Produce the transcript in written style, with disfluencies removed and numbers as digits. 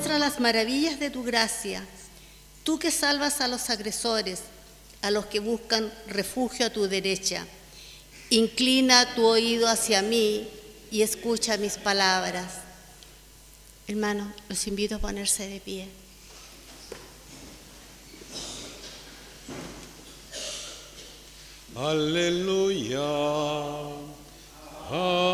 Muestra las maravillas de tu gracia, tú que salvas a los agresores, a los que buscan refugio a tu derecha. Inclina tu oído hacia mí y escucha mis palabras. Hermanos, los invito a ponerse de pie. Aleluya.